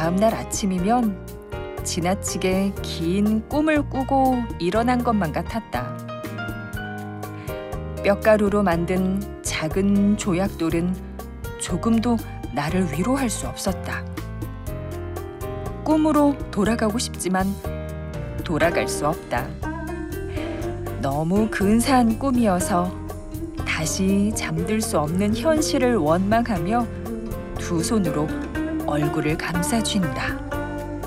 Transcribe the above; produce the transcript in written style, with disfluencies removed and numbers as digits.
다음 날 아침이면 지나치게 긴 꿈을 꾸고 일어난 것만 같았다. 뼈가루로 만든 작은 조약돌은 조금도 나를 위로할 수 없었다. 꿈으로 돌아가고 싶지만 돌아갈 수 없다. 너무 근사한 꿈이어서 다시 잠들 수 없는 현실을 원망하며 두 손으로 얼굴을 감싸쥔다.